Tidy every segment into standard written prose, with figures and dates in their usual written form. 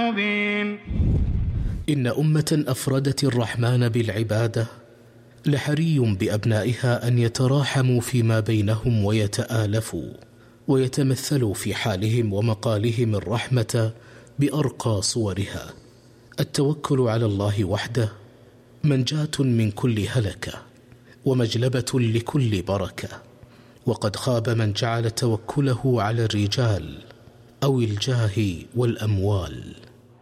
مبين. إن أمة أفردت الرحمن بالعبادة لحري بأبنائها أن يتراحموا فيما بينهم ويتآلفوا ويتمثلوا في حالهم ومقالهم الرحمة بأرقى صورها. التوكل على الله وحده منجاة من كل هلكة ومجلبة لكل بركة، وقد خاب من جعل توكله على الرجال أو الجاه والأموال.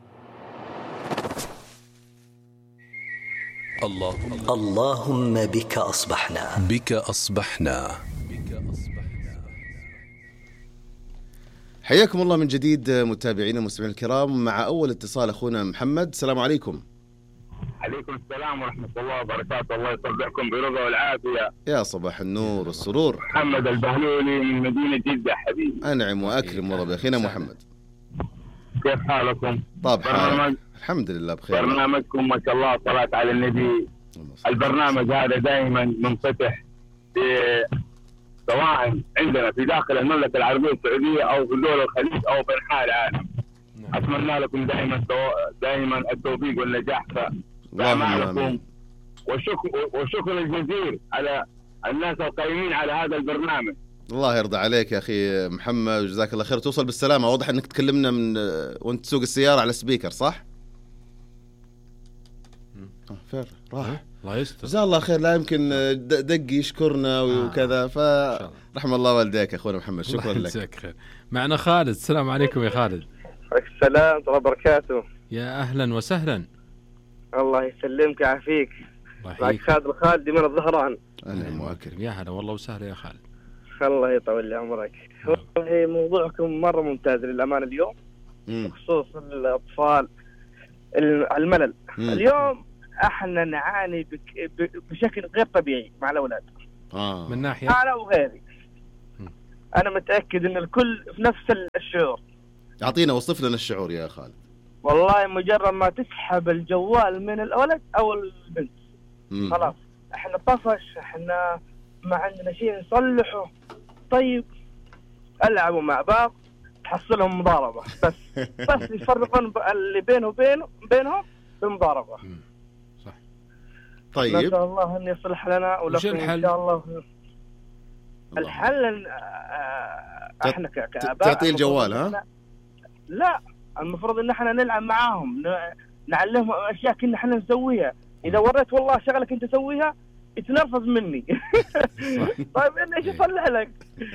اللهم بك أصبحنا. حياكم الله من جديد متابعينا المستمعين الكرام، مع أول اتصال أخونا محمد. السلام عليكم. عليكم السلام ورحمة الله وبركاته. الله يصبحكم برضا والعافية. يا صباح النور والسرور. محمد البهلولي من مدينة جدة حبيبي. أنعم وأكرم والله بأخينا محمد. كيف حالكم؟ طب حالك؟ الحمد لله بخير. برنامجكم ما شاء الله صلاة على النبي. البرنامج هذا دائما منفتح سواء عندنا في داخل المملكة العربية السعودية أو في دول الخليج أو في أنحاء العالم. أتمنى لكم دائما التوفيق والنجاح في أعمالكم، والشكر الجزيل على الناس القائمين على هذا البرنامج. الله يرضى عليك يا أخي محمد، وجزاك الله خير. توصل بالسلامة. واضح أنك تكلمنا من وأنت تسوق السيارة على سبيكر، صح؟ فير راح. الله يستر. جزاه الله خير. لا يمكن دق يشكرنا وكذا، فرحم الله والديك أخونا محمد. شكرا لك. جزاك خير. معنا خالد. السلام عليكم يا خالد. عليكم السلام ورحمة الله وبركاته. يا أهلا وسهلا. الله يسلمك ويعافيك. معك خالد الخالدي من الظهران. أهلا وأكرم. يا هلا والله وسهلا يا خالد. الله يطول لي عمرك. والله موضوعكم مرة ممتاز للأمانة اليوم، بخصوص الأطفال الملل. اليوم احنا نعاني بشكل غير طبيعي مع الأولاد. من ناحية أنا وغيري. أنا متأكد إن الكل في نفس الشعور. أعطينا، وصف لنا الشعور يا خالد. والله مجرد ما تسحب الجوال من الولد أو البنت خلاص احنا طفش، احنا ما عندنا شيء نصلحه. طيب ألعبوا مع بعض تحصلهم مضاربة بس يفرقون اللي بينهم بمضاربة. صح. طيب نسأل الله أن يصلح لنا ولكم إن شاء الله. الحل احنا كآباء تعطيه الجوال. ها لا، المفروض ان احنا نلعب معاهم، نعلمهم اشياء كنا احنا نسويها. اذا وريت والله شغلك انت تسويها يتنرفز مني. طيب انا ايش اصلح لك؟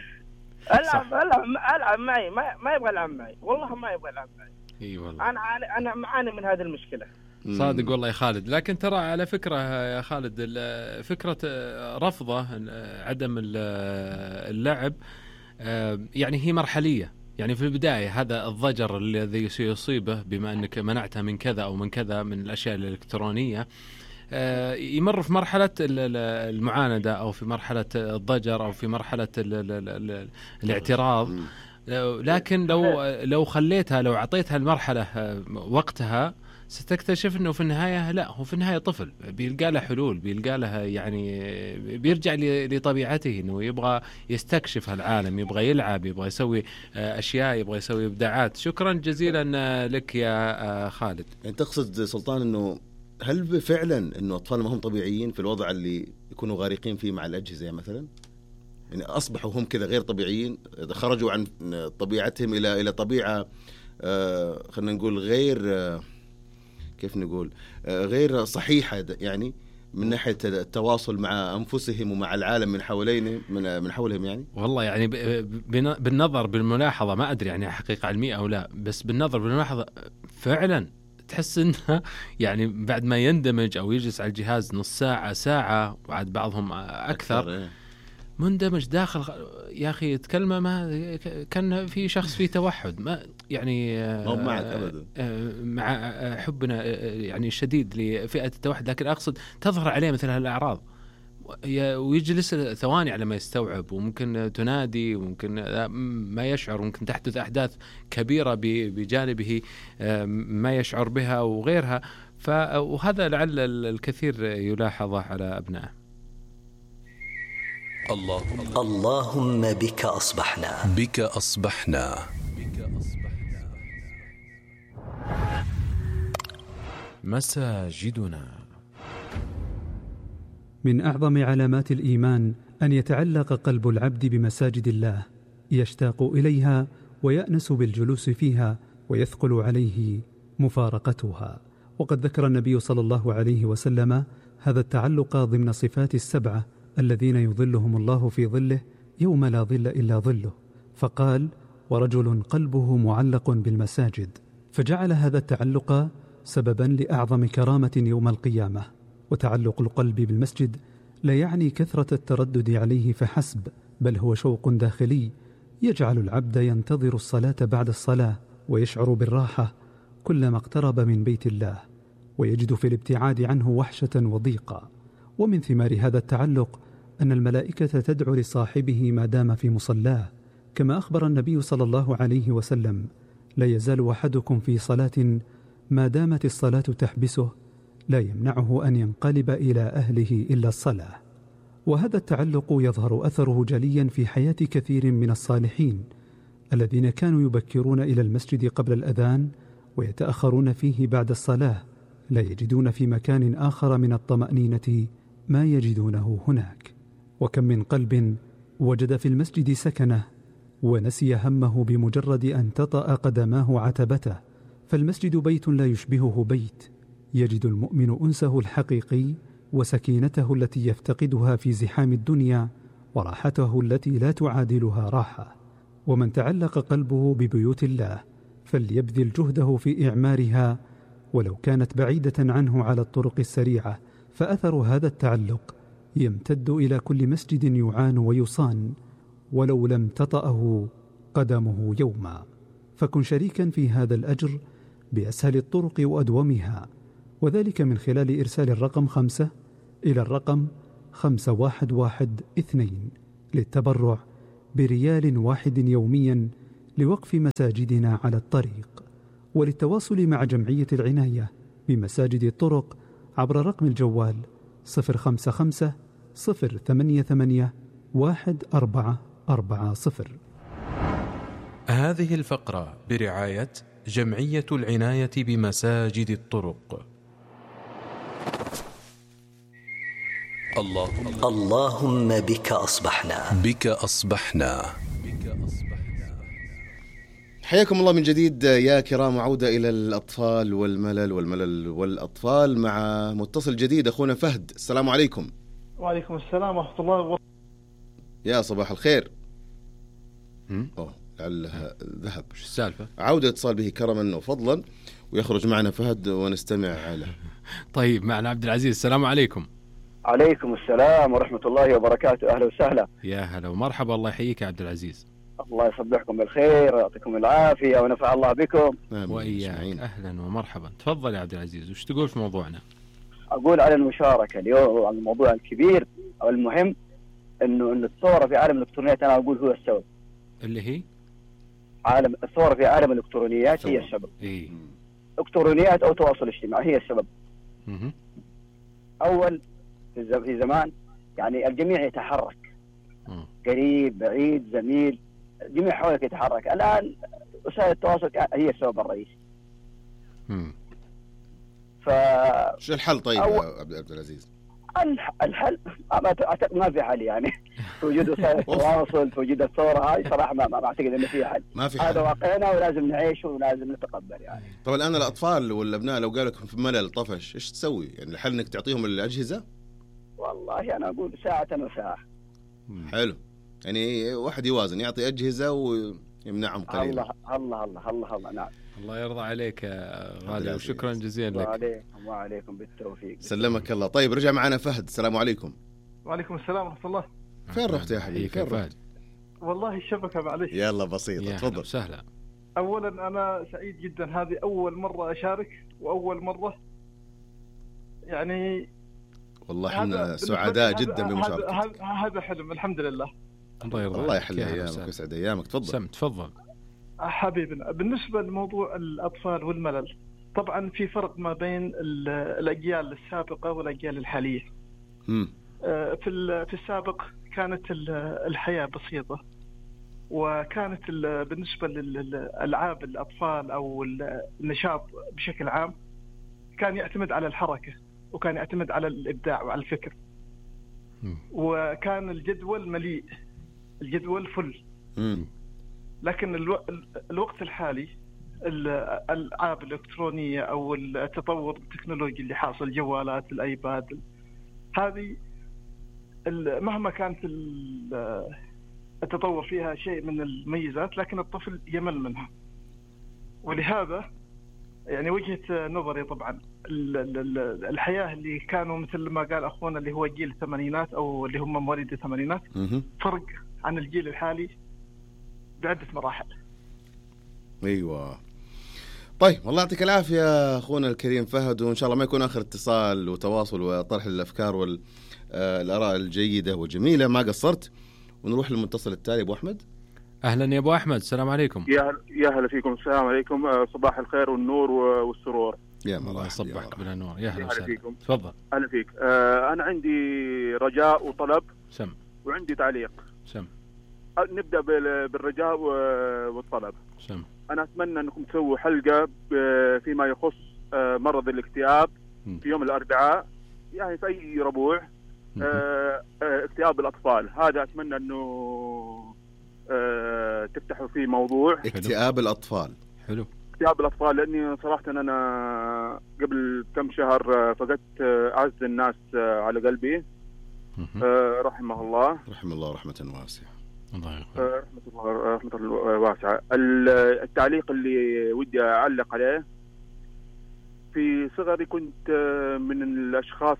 العب معي، ما يبغى يلعب معي، والله ما يبغى يلعب معي. اي والله انا معاني من هذه المشكله. صادق والله يا خالد. لكن ترى على فكرة يا خالد، فكرة رفضه عدم اللعب يعني هي مرحلية. يعني في البداية هذا الضجر الذي سيصيبه بما أنك منعته من كذا أو من كذا من الأشياء الإلكترونية، يمر في مرحلة المعاندة أو في مرحلة الضجر أو في مرحلة الاعتراض. لكن لو خليتها، لو أعطيتها المرحلة وقتها، ستكتشف انه في النهايه لا، هو في النهايه طفل بيلقى له حلول، بيلقى له يعني بيرجع لطبيعته انه يبغى يستكشف العالم، يبغى يلعب، يبغى يسوي اشياء، يبغى يسوي ابداعات. شكرا جزيلا لك يا خالد. انت تقصد سلطان انه هل فعلا انه اطفال ما هم طبيعيين في الوضع اللي يكونوا غارقين فيه مع الاجهزه مثلا؟ يعني اصبحوا هم كذا غير طبيعيين، خرجوا عن طبيعتهم الى طبيعه خلينا نقول غير كيف نقول غير صحيحة، يعني من ناحية التواصل مع أنفسهم ومع العالم من حولهم يعني. والله يعني بالنظر بالملاحظة، ما أدري يعني حقيقة علمية أو لا، بس بالنظر بالملاحظة فعلا تحس إنه يعني بعد ما يندمج أو يجلس على الجهاز نص ساعة ساعة، وعاد بعضهم أكثر مندمج داخل. يا أخي يتكلم ما كان في شخص فيه توحد، ما يعني معك أبدا مع حبنا يعني الشديد لفئة التوحد، لكن أقصد تظهر عليه مثل هالأعراض ويجلس ثواني على ما يستوعب، وممكن تنادي وممكن ما يشعر، وممكن تحدث أحداث كبيرة بجانبه ما يشعر بها وغيرها. وهذا لعل الكثير يلاحظه على أبنائه. اللهم بك أصبحنا. مساجدنا. من أعظم علامات الإيمان أن يتعلق قلب العبد بمساجد الله، يشتاق إليها ويأنس بالجلوس فيها، ويثقل عليه مفارقتها. وقد ذكر النبي صلى الله عليه وسلم هذا التعلق ضمن صفات السبعة الذين يظلهم الله في ظله يوم لا ظل إلا ظله، فقال: ورجل قلبه معلق بالمساجد. فجعل هذا التعلق سببا لأعظم كرامة يوم القيامة. وتعلق القلب بالمسجد لا يعني كثرة التردد عليه فحسب، بل هو شوق داخلي يجعل العبد ينتظر الصلاة بعد الصلاة، ويشعر بالراحة كلما اقترب من بيت الله، ويجد في الابتعاد عنه وحشة وضيقا. ومن ثمار هذا التعلق أن الملائكة تدعو لصاحبه ما دام في مصلاه، كما أخبر النبي صلى الله عليه وسلم: لا يزال أحدكم في صلاة ما دامت الصلاة تحبسه، لا يمنعه أن ينقلب إلى أهله إلا الصلاة. وهذا التعلق يظهر أثره جليا في حياة كثير من الصالحين الذين كانوا يبكرون إلى المسجد قبل الأذان ويتأخرون فيه بعد الصلاة، لا يجدون في مكان آخر من الطمأنينة ما يجدونه هناك. وكم من قلب وجد في المسجد سكنه ونسي همه بمجرد أن تطأ قدماه عتبته. فالمسجد بيت لا يشبهه بيت، يجد المؤمن أنسه الحقيقي وسكينته التي يفتقدها في زحام الدنيا، وراحته التي لا تعادلها راحة. ومن تعلق قلبه ببيوت الله فليبذل جهده في إعمارها ولو كانت بعيدة عنه على الطرق السريعة، فأثر هذا التعلق يمتد إلى كل مسجد يعان ويصان ولو لم تطأه قدمه يوما. فكن شريكا في هذا الأجر بأسهل الطرق وأدومها، وذلك من خلال إرسال الرقم 5 إلى الرقم 5112 للتبرع بريال واحد يوميا لوقف مساجدنا على الطريق. وللتواصل مع جمعية العناية بمساجد الطرق عبر رقم الجوال 055 088 1440. هذه الفقرة برعاية جمعية العناية بمساجد الطرق. اللهم بك أصبحنا. بك أصبحنا. حياكم الله من جديد يا كرام، عودة إلى الأطفال والملل والأطفال مع متصل جديد أخونا فهد. السلام عليكم. وعليكم السلام ورحمة الله وبركاته. يا صباح الخير. لعلها ذهب. وش السالفة؟ عودة اتصال به كرما وفضلا، ويخرج معنا فهد ونستمع له. طيب معنا عبد العزيز. السلام عليكم. عليكم السلام ورحمة الله وبركاته. أهلا وسهلا. يا هلا ومرحبا. الله يحييك يا عبد العزيز. الله يصبحكم بالخير ويعطيكم العافية ونفع الله بكم. وإياك. أهلا ومرحبا. تفضل يا عبد العزيز، وش تقول في موضوعنا؟ أقول على المشاركة اليوم عن الموضوع الكبير أو المهم، إنه الثورة في عالم الإلكترونيات أنا أقول هو السبب. اللي هي عالم الثورة في عالم الإلكترونيات هي السبب. إيه؟ إلكترونيات أو تواصل اجتماعي هي السبب. أول في زمان يعني الجميع يتحرك، قريب بعيد زميل الجميع حولك يتحرك. الآن وسائل التواصل هي السبب الرئيسي. شو الحل طيب يا عبد العزيز؟ الحل ما في حل يعني. في وجود وسائل التواصل، في وجود الثورة هاي صراحة ما أعتقد إن في حل. ما في حل. هذا واقعنا ولازم نعيشه ولازم نتقبل يعني. طبعا الآن الأطفال والأبناء لو قالوا لكم في ملل طفش إيش تسوي؟ يعني الحل إنك تعطيهم الأجهزة؟ والله أنا أقول ساعة وساعة. حلو، يعني واحد يوازن، يعطي أجهزة ويمنعهم قليلا. الله الله الله الله. نعم. الله يرضى عليك يا غالي، وشكرا جزيلا لك. وعليكم بالتوفيق. سلمك الله. طيب رجع معنا فهد. السلام عليكم. وعليكم السلام ورحمة الله. فين رحت يا حبيبي؟ فين رحت؟ والله الشبكة معلش. يلا بسيطة، تفضل. سهلة. أولا أنا سعيد جدا، هذه أول مرة أشارك وأول مرة يعني والله احنا سعداء جدا بمشاركتك. هذا حلم. الحمد لله. الله يرضى الله يحلي ايامك ويسعد ايامك. تفضل. تفضل حبيبنا. بالنسبه لموضوع الاطفال والملل، طبعا في فرق ما بين الاجيال السابقه والاجيال الحاليه. في السابق كانت الحياه بسيطه، وكانت بالنسبه للالعاب الاطفال او النشاط بشكل عام كان يعتمد على الحركة، وكان يعتمد على الإبداع وعلى الفكر. وكان الجدول مليء، الجدول فل. لكن الوقت الحالي الألعاب الإلكترونية أو التطور التكنولوجي اللي حاصل، الجوالات، الأيباد، هذه مهما كانت التطور فيها شيء من الميزات، لكن الطفل يمل منها. ولهذا يعني وجهة نظري طبعا الحياة اللي كانوا مثل ما قال أخونا اللي هو جيل الثمانينات أو اللي هم مواليد الثمانينات فرق عن الجيل الحالي بعدة مراحل. أيوة. طيب والله يعطيك العافية أخونا الكريم فهد، وإن شاء الله ما يكون آخر اتصال وتواصل وطرح الأفكار والآراء الجيدة والجميلة، ما قصرت. ونروح للمتصل التالي أبو أحمد. أهلا يا أبو أحمد، السلام عليكم. يا هلا فيكم. السلام عليكم. صباح الخير والنور والسرور. يا الله يصبحك بالنور. يا هلا فيكم. تفضل. أهلا فيك. أنا عندي رجاء وطلب. سم. وعندي تعليق. سم. نبدأ بالرجاء والطلب. سم. أنا أتمنى أنكم تسووا حلقة فيما يخص مرض الاكتئاب في يوم الأربعاء، يعني في أي ربوع. اكتئاب الأطفال، هذا أتمنى أنه تفتحوا فيه موضوع اكتئاب الأطفال. حلو. اكتئاب الأطفال، لأني صراحة أنا قبل كم شهر فقدت أعز الناس على قلبي، رحمه الله. رحم الله رحمة واسعة. الله رحمة الله واسعة. التعليق اللي ودي أعلق عليه، في صغري كنت من الأشخاص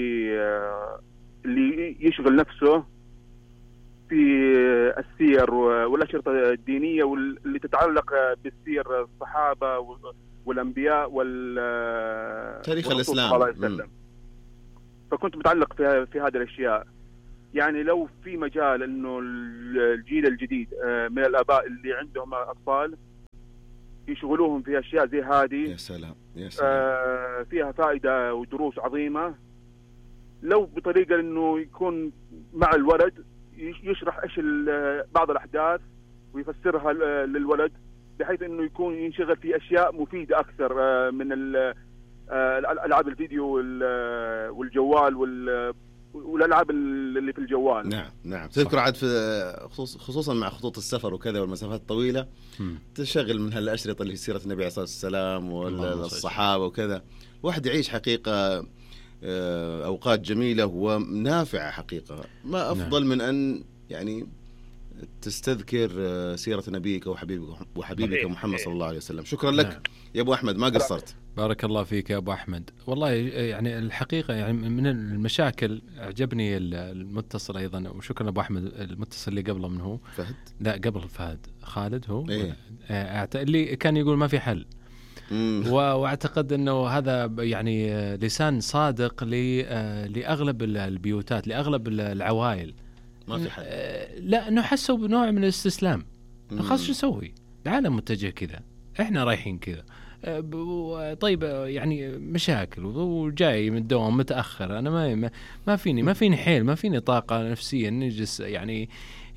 اللي يشغل نفسه في السير والأشرطة الدينية واللي تتعلق بالسير الصحابة والأنبياء تاريخ الإسلام. فكنت متعلق في هذه الأشياء. يعني لو في مجال إنه الجيل الجديد من الآباء اللي عندهم أطفال يشغلوهم في أشياء زي هذه، يا سلام يا سلام، فيها فائدة ودروس عظيمة. لو بطريقة إنه يكون مع الولد يشرح إيش بعض الأحداث ويفسرها للولد، بحيث إنه يكون ينشغل في أشياء مفيدة أكثر من الألعاب الفيديو والجوال والألعاب اللي في الجوال. نعم. تذكر عاد في خصوصا مع خطوط السفر وكذا والمسافات الطويلة، تشغل من هالأشرطة اللي في سيرة النبي عليه الصلاة والسلام والصحابة وكذا، واحد يعيش حقيقة أوقات جميلة ونافعة حقيقة. ما أفضل من أن يعني تستذكر سيرة نبيك وحبيبك محمد صلى الله عليه وسلم. شكرا لك يا أبو أحمد، ما قصرت. بارك الله فيك يا أبو أحمد. والله يعني الحقيقة يعني من المشاكل أعجبني المتصل أيضا، وشكرا أبو أحمد. المتصل اللي قبله من هو فهد؟ لا قبل فهد، خالد هو إيه؟ اللي كان يقول ما في حل. واعتقد انه هذا يعني لسان صادق لاغلب البيوتات، لاغلب العوائل. ما في حل. لا، انه حسوا بنوع من الاستسلام. خلاص شو نسوي؟ العالم متجه كذا، احنا رايحين كذا. طيب يعني مشاكل وجاي من الدوام متاخر، انا ما فيني حيل، ما فيني طاقه نفسيه نجلس يعني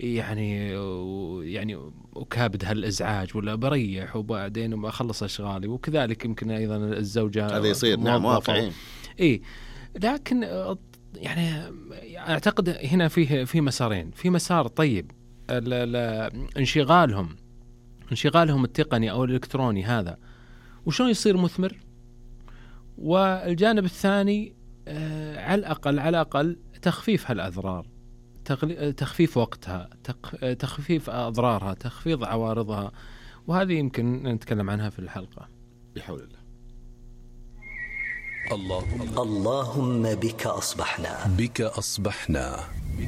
وكابد هالازعاج، ولا بريح وبعدين بخلص اشغالي. وكذلك يمكن ايضا الزوجه هذا يصير. نعم واقعين. لكن يعني اعتقد هنا في مسارين. في مسار طيب انشغالهم التقني او الالكتروني هذا، وشلون يصير مثمر. والجانب الثاني على الأقل تخفيف هالأضرار، تخفيف وقتها، تخفيف أضرارها، تخفيض عوارضها. وهذه يمكن نتكلم عنها في الحلقة بحول الله. اللهم بك أصبحنا.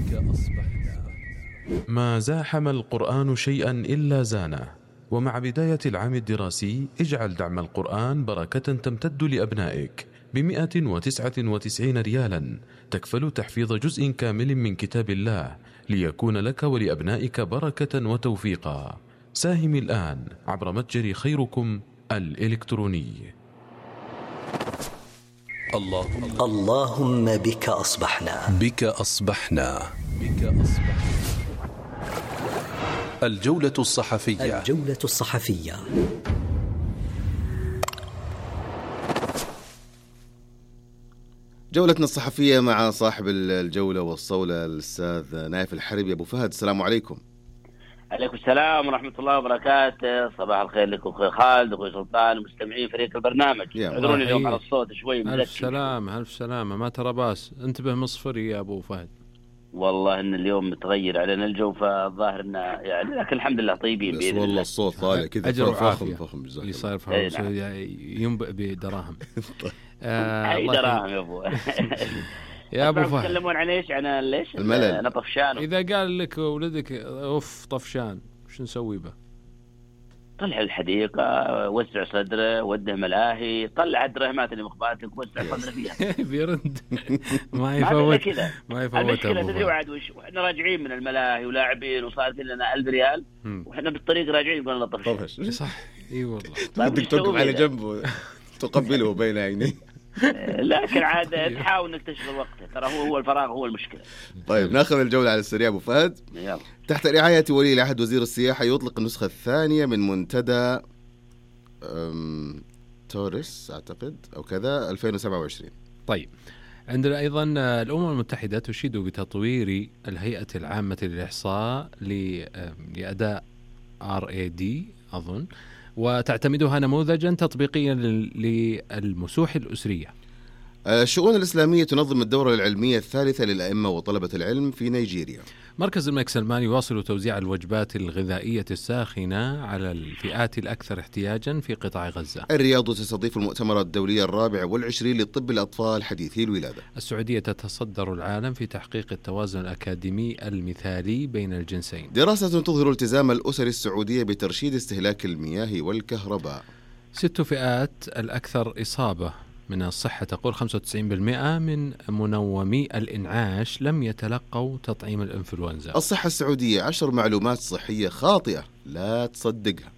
ما زاحم القرآن شيئا إلا زانه. ومع بداية العام الدراسي اجعل دعم القرآن بركة تمتد لأبنائك ب199 ريالا، تكفل تحفيظ جزء كامل من كتاب الله ليكون لك ولأبنائك بركة وتوفيقا. ساهم الآن عبر متجر خيركم الإلكتروني. اللهم بك أصبحنا. الجولة الصحفية. جولتنا الصحفية مع صاحب الجولة والصولة الأستاذ نايف الحربي. أبو فهد، السلام عليكم. عليكم السلام ورحمة الله وبركاته. صباح الخير لكم أخوي خالد وأخوي سلطان ومستمعين فريق البرنامج. اعذروني اليوم على الصوت شوي مزكي. ألف سلامة ألف سلامة، ما ترى باس، انتبه مصفري يا أبو فهد. والله إن اليوم متغير علينا الجو، فالظاهر إنه يعني لكن الحمد لله طيبين بس والله الصوت طالع كذا أجر وعافية. فخم اللي صاير فخم ينبئ بدراهم. أي دراهم يا أبو. يا أبو فهد تتكلمون عن إيش؟ عن ليش؟ الملل. أنا طفشان. إذا قال لك ولدك أوف طفشان وش نسوي به؟ طلع الحديقة، وسع صدره، وده ملاهي، طلع الدرهمات اللي مخباتك وسع صدره فيها. بيرد ما يفوت ما يفوت. المشكلة تدري وعد وش؟ وإحنا راجعين من الملاهي ولاعبين وصار لنا 1000 ريال وإحنا بالطريق راجعين يقول لنا طفش. صح إي والله. بدك توقف على جنبه تقبله بين عينيه. لكن عاد تحاول انك تشغل وقته، ترى هو الفراغ هو المشكله. طيب ناخذ الجوله على السريع. ابو فهد، يلا. تحت رعايه ولي العهد وزير السياحه يطلق النسخه الثانيه من منتدى توريس اعتقد او كذا 2027. طيب عندنا ايضا الامم المتحده تشيد بتطوير الهيئه العامه للاحصاء لاداء RAD اظن، وتعتمدها نموذجا تطبيقيا للمسوح الأسرية. الشؤون الإسلامية تنظم الدورة العلمية الثالثة للأئمة وطلبة العلم في نيجيريا. مركز الملك سلمان يواصل توزيع الوجبات الغذائية الساخنة على الفئات الأكثر احتياجا في قطاع غزة. الرياض تستضيف المؤتمر الدولي 24 لطب الأطفال حديثي الولادة. السعودية تتصدر العالم في تحقيق التوازن الأكاديمي المثالي بين الجنسين. دراسة تظهر التزام الأسر السعودية بترشيد استهلاك المياه والكهرباء. 6 فئات الأكثر إصابة من الصحة تقول 95% من منومي الإنعاش لم يتلقوا تطعيم الإنفلونزا. الصحة السعودية 10 معلومات صحية خاطئة لا تصدقها.